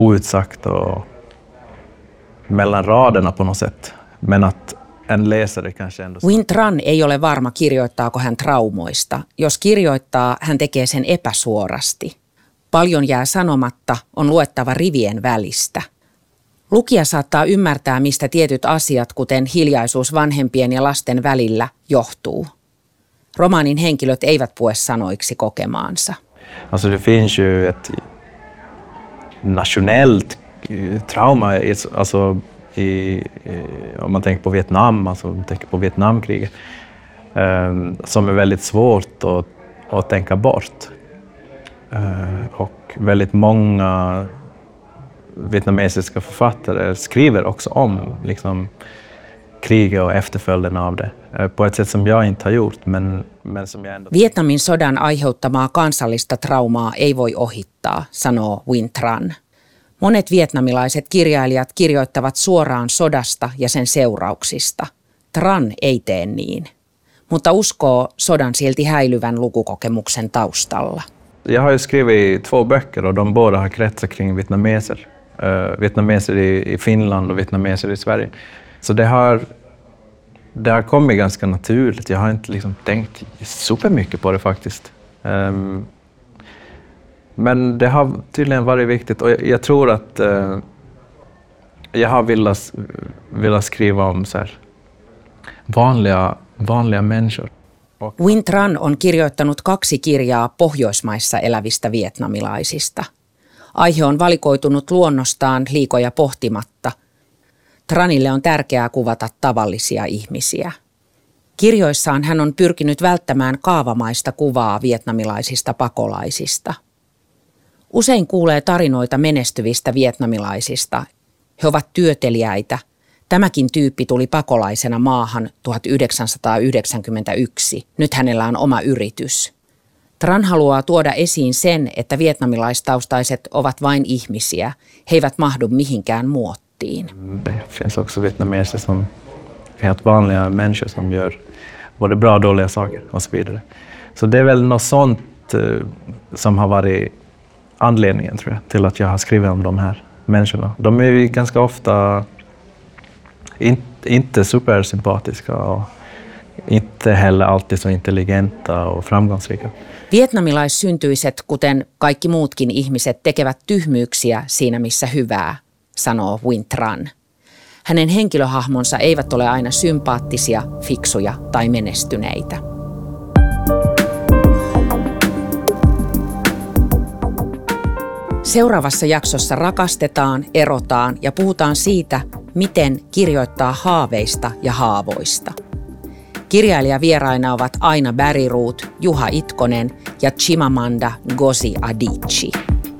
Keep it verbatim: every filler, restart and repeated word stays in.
outsagt och mellan raderna på något sätt. Men att en läsare kanske ändå... Winh Tran ei ole varma, kirjoittaako hän traumoista. Jos kirjoittaa, hän tekee sen epäsuorasti. Paljon jää sanomatta, on luettava rivien välistä. Lukija saattaa ymmärtää, mistä tietyt asiat, kuten hiljaisuus vanhempien ja lasten välillä, johtuu. Romaanin henkilöt eivät pue sanoiksi kokemaansa. Alltså det finns ju ett nationellt trauma, alltså i, om man tänker på Vietnam, alltså om man tänker på Vietnamkriget, eh, som är väldigt svårt att, att tänka bort. Eh, och väldigt många vietnamesiska författare skriver också om liksom, kriget och efterföljderna av det. Eh, på ett sätt som jag inte har gjort, men, men som jag ändå... Vietnamin sodan aiheuttamaa kansallista traumaa ei voi ohittaa, sanoo Winh Tran. Monet vietnamilaiset kirjailijat kirjoittavat suoraan sodasta ja sen seurauksista. Tran ei tee niin, mutta uskoo sodan silti häilyvän lukukokemuksen taustalla. Jag har ju skrivit två böcker och de båda har kretsat kring vietnameser. Uh, vietnameser i, i Finland och vietnameser i Sverige. Så det har, det har kommit ganska naturligt. Jag har inte liksom tänkt supermycket på det faktiskt. Um, Men det har tydligen varit viktigt och jag, jag tror att eh, jag har velat, velat skriva om så här, vanliga, vanliga människor. Winh Tran on kirjoittanut kaksi kirjaa Pohjoismaissa elävistä vietnamilaisista. Aihe on valikoitunut luonnostaan liikoja pohtimatta. Tranille on tärkeää kuvata tavallisia ihmisiä. Kirjoissaan hän on pyrkinyt välttämään kaavamaista kuvaa vietnamilaisista pakolaisista. Usein kuulee tarinoita menestyvistä vietnamilaisista. He ovat työteliäitä. Tämäkin tyyppi tuli pakolaisena maahan tuhatyhdeksänsataayhdeksänkymmentäyksi. Nyt hänellä on oma yritys. Tran haluaa tuoda esiin sen, että vietnamilaistaustaiset ovat vain ihmisiä. He eivät mahdu mihinkään muottiin. Det finns också vietnameser som helt vanliga människor som gör både bra och dåliga saker och så vidare. Så det är väl något sånt som har varit anledningen, tror jag, till att jag har skrivit om de här människorna. De är ju ganska ofta in, inte supersympatiska och inte heller alltid så intelligenta och framgångsrika. Vietnamilaissyntyaiset, kuten kaikki muutkin ihmiset, tekevät tyhmyyksiä siinä missä hyvää, sanoo Winh Tran. Hänen henkilöhahmonsa eivät ole aina sympaattisia, fiksuja tai menestyneitä. Seuraavassa jaksossa rakastetaan, erotaan ja puhutaan siitä, miten kirjoittaa haaveista ja haavoista. Kirjailijavieraina ovat Aina Bergroth, Juha Itkonen ja Chimamanda Ngozi Adichie.